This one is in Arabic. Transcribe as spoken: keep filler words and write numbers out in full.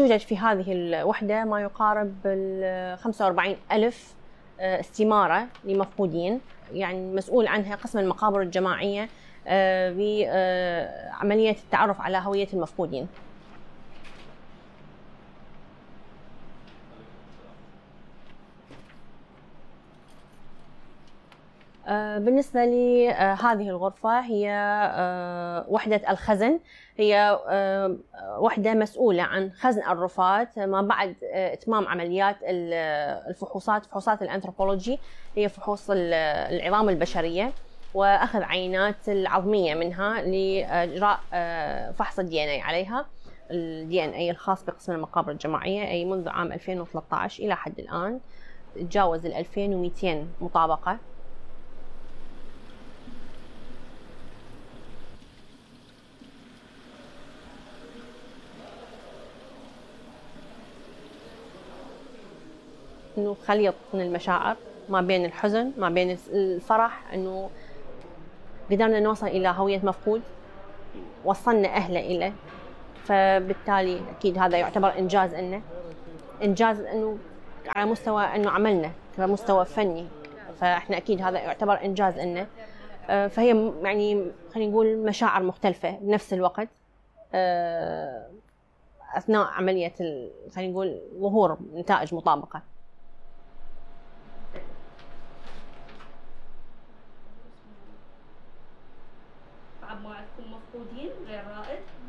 توجد في هذه الوحدة ما يقارب ال خمسة وأربعين ألف استمارة لمفقودين، يعني مسؤول عنها قسم المقابر الجماعية بعملية التعرف على هوية المفقودين. بالنسبة لهذه الغرفة هي وحدة الخزن، هي وحدة مسؤولة عن خزن الرفات ما بعد إتمام عمليات الفحوصات، فحوصات الأنثروبولوجي، هي فحوص العظام البشرية وأخذ عينات العظمية منها لإجراء فحص الدي إن إيه عليها، الدي إن إيه الخاص بقسم المقابر الجماعية. أي منذ عام ألفين وثلاثة عشر إلى حد الآن تجاوز ال ألفين ومئتين مطابقة. إنه خليط من المشاعر، ما بين الحزن ما بين الفرح، إنه قدرنا نوصل إلى هوية مفقود، وصلنا أهله إليه، فبالتالي أكيد هذا يعتبر إنجاز إنه إنجاز إنه على مستوى إنه عملنا كمستوى فني، فإحنا أكيد هذا يعتبر إنجاز إنه. فهي يعني خلينا نقول مشاعر مختلفة بنفس الوقت أثناء عملية خلينا نقول ظهور نتائج مطابقة. بعد موعدكم مفقودين غير رائد.